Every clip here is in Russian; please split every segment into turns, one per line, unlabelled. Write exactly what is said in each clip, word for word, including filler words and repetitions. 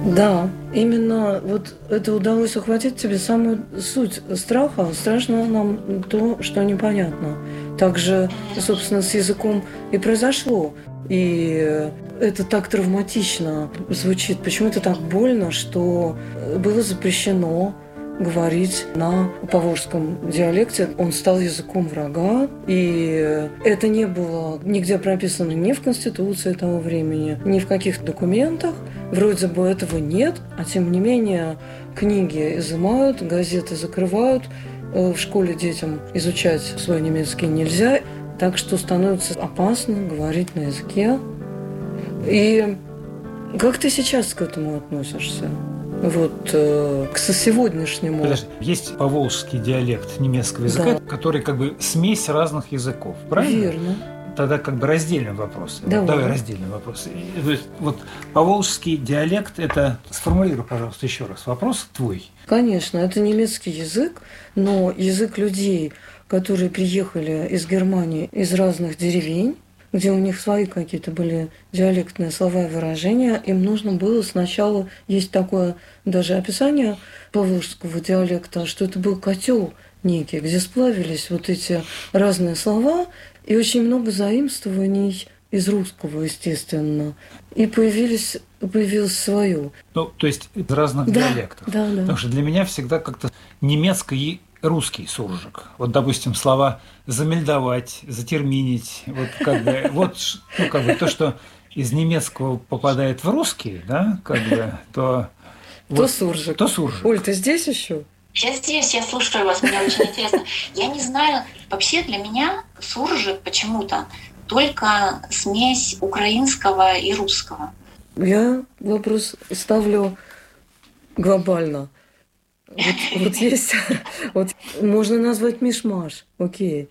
Да, именно вот это удалось ухватить тебе самую суть страха. Страшно нам то, что непонятно. Также, собственно, с языком и произошло. И это так травматично звучит, почему-то так больно, что было запрещено говорить на поволжском диалекте. Он стал языком врага, и это не было нигде прописано ни в Конституции того времени, ни в каких документах. Вроде бы этого нет, а тем не менее книги изымают, газеты закрывают, в школе детям изучать свой немецкий нельзя, так что становится опасно говорить на языке. И как ты сейчас к этому относишься? Вот э, к сегодняшнему.
Подожди, есть поволжский диалект немецкого языка, да, который как бы смесь разных языков, правильно?
Верно.
Тогда как бы раздельный вопрос.
Давай,
Давай раздельный вопрос. Вот поволжский диалект – это… Сформулируй, пожалуйста, еще раз. Вопрос твой.
Конечно, это немецкий язык, но язык людей, которые приехали из Германии, из разных деревень, где у них свои какие-то были диалектные слова и выражения, им нужно было сначала, есть такое даже описание поволжского диалекта, что это был котел некий, где сплавились вот эти разные слова, и очень много заимствований из русского, естественно. И появились, появилось свое.
Ну, то есть из разных
да,
диалектов.
Да, да.
Потому что для меня всегда как-то немецкий и русский суржик. Вот, допустим, слова «замельдовать», «затерминить», вот как бы, вот, ну, как бы то, что из немецкого попадает в русский, да, как бы, то…
То
вот,
суржик.
То суржик.
Оль, ты здесь еще?
Я здесь, я слушаю вас, мне очень интересно. Я не знаю, вообще для меня суржик почему-то только смесь украинского и русского.
Я вопрос ставлю глобально. Вот, вот есть, вот можно назвать мишмаш, окей.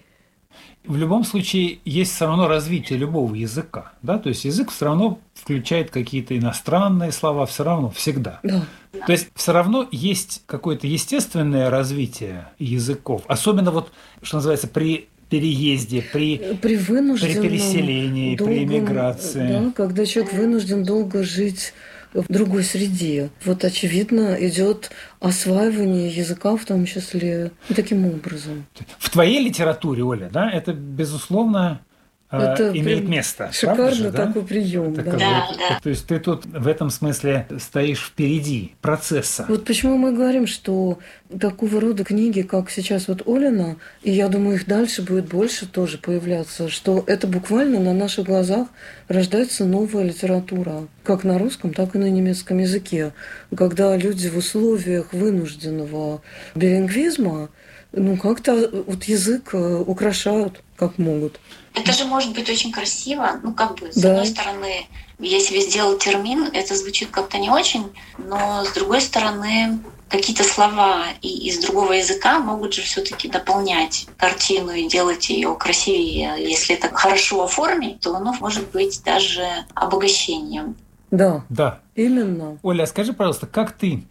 В любом случае есть все равно развитие любого языка, да, то есть язык все равно включает какие-то иностранные слова, все равно, всегда.
Да.
То есть все равно есть какое-то естественное развитие языков, особенно вот, что называется, при переезде, при,
при,
при переселении, долгом, при эмиграции.
Да, когда человек вынужден долго жить в другой среде. Вот, очевидно, идет осваивание языка в том числе и таким образом.
В твоей литературе, Оля, да, это, безусловно, это имеет место.
Шикарно
же, да?
такой прием.
Это
Да.
Как
да,
бы,
да.
То есть ты тут в этом смысле стоишь впереди процесса.
Вот почему мы говорим, что такого рода книги, как сейчас вот Олина, и я думаю, их дальше будет больше тоже появляться, что это буквально на наших глазах рождается новая литература, как на русском, так и на немецком языке. Когда люди в условиях вынужденного билингвизма, ну, как-то вот язык украшают, как могут.
Это же может быть очень красиво. Ну, как бы, с
да.
одной стороны, я себе сделал термин, это звучит как-то не очень, но с другой стороны, какие-то слова и из другого языка могут же все-таки дополнять картину и делать ее красивее. Если это хорошо оформить, то оно может быть даже обогащением.
Да,
да.
Именно.
Оля, скажи, пожалуйста, как ты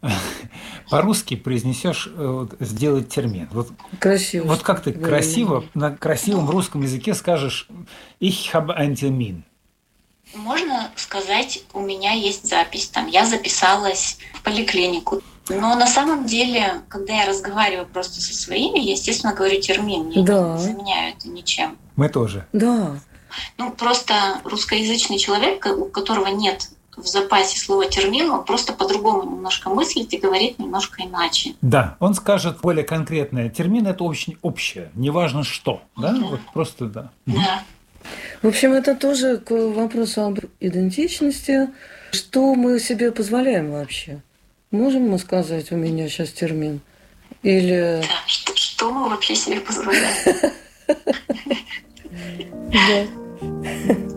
по-русски произнесешь сделать термин? Вот,
красиво.
Вот как ты красиво на красивом русском языке скажешь «Ich habe einen Termin»?
Можно сказать, у меня есть запись, там, я записалась в поликлинику. Но на самом деле, когда я разговариваю просто со своими, я, естественно, говорю термин, я
да.
не заменяю это ничем.
Мы тоже.
Да.
Ну, просто русскоязычный человек, у которого нет в запасе слова термин, он просто по-другому немножко мыслит и говорит немножко иначе.
Да, он скажет более конкретное. Термин – это очень общее, неважно что. Да? Да. Вот просто да.
Да.
В общем, это тоже к вопросу об идентичности. Что мы себе позволяем вообще? Можем мы сказать, у меня сейчас термин? Или…
Да, что, что мы вообще себе позволяем?
Да.